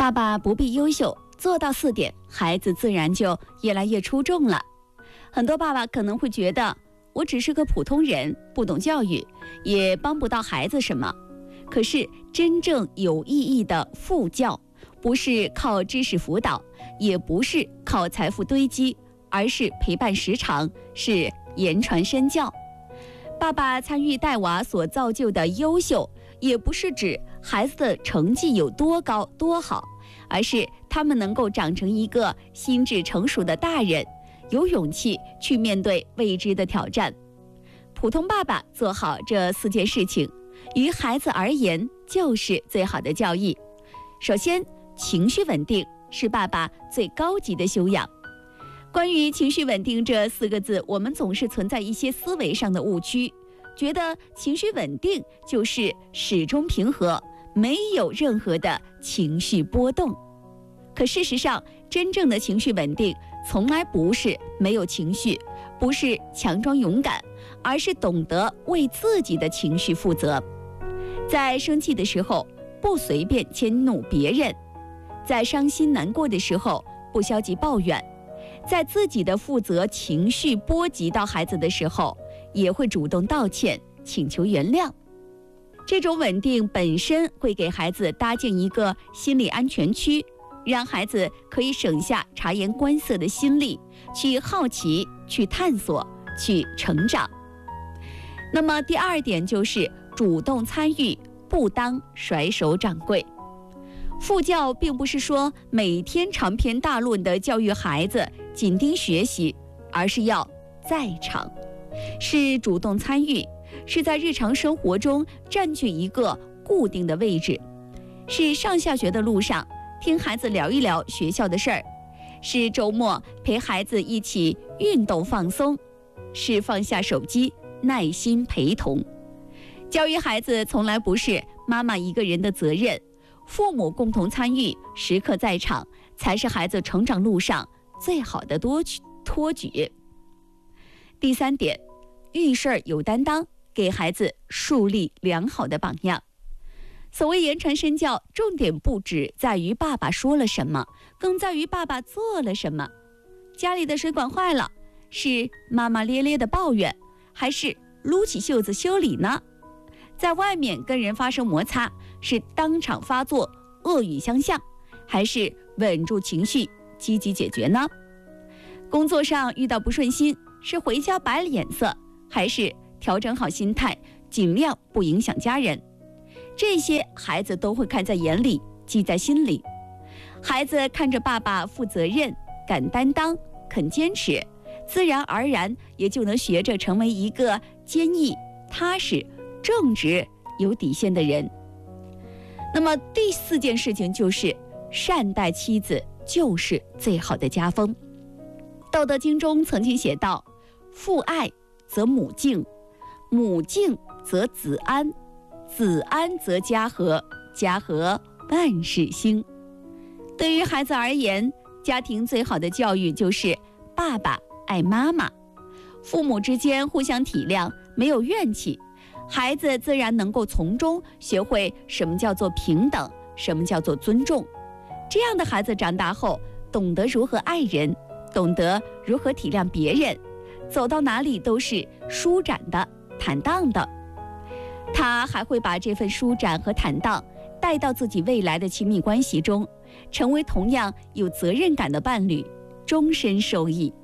爸爸不必优秀，做到4点，孩子自然就越来越出众了。很多爸爸可能会觉得，我只是个普通人，不懂教育，也帮不到孩子什么。可是真正有意义的父教，不是靠知识辅导，也不是靠财富堆积，而是陪伴时长，是言传身教。爸爸参与带娃所造就的优秀，也不是指孩子的成绩有多高多好，而是他们能够长成一个心智成熟的大人，有勇气去面对未知的挑战。普通爸爸做好这4件事情，于孩子而言就是最好的教育。首先，情绪稳定是爸爸最高级的修养。关于情绪稳定这4个字，我们总是存在一些思维上的误区，觉得情绪稳定就是始终平和，没有任何的情绪波动。可事实上，真正的情绪稳定从来不是没有情绪，不是强装勇敢，而是懂得为自己的情绪负责。在生气的时候，不随便迁怒别人；在伤心难过的时候，不消极抱怨；在自己的负责情绪波及到孩子的时候，也会主动道歉，请求原谅。这种稳定本身会给孩子搭建一个心理安全区，让孩子可以省下察言观色的心力，去好奇，去探索，去成长。那么第2点就是主动参与，不当甩手掌柜。父教并不是说每天长篇大论地教育孩子，紧盯学习，而是要在场，是主动参与，是在日常生活中占据一个固定的位置，是上下学的路上听孩子聊一聊学校的事儿，是周末陪孩子一起运动放松，是放下手机耐心陪同。教育孩子从来不是妈妈一个人的责任，父母共同参与，时刻在场，才是孩子成长路上最好的托举。第3点，遇事儿有担当，给孩子树立良好的榜样。所谓言传身教，重点不只在于爸爸说了什么，更在于爸爸做了什么。家里的水管坏了，是骂骂咧咧的抱怨，还是撸起袖子修理呢？在外面跟人发生摩擦，是当场发作恶语相向，还是稳住情绪积极解决呢？工作上遇到不顺心，是回家摆脸色，还是调整好心态，尽量不影响家人？这些孩子都会看在眼里，记在心里。孩子看着爸爸负责任、敢担当、肯坚持，自然而然也就能学着成为一个坚毅、踏实、正直、有底线的人。那么第4件事情就是善待妻子就是最好的家风。道德经中曾经写道，父爱则母敬，母敬则子安，子安则家和，家和万事兴。对于孩子而言，家庭最好的教育就是爸爸爱妈妈，父母之间互相体谅，没有怨气，孩子自然能够从中学会什么叫做平等，什么叫做尊重。这样的孩子长大后，懂得如何爱人，懂得如何体谅别人，走到哪里都是舒展的、坦荡的。他还会把这份舒展和坦荡带到自己未来的亲密关系中，成为同样有责任感的伴侣，终身受益。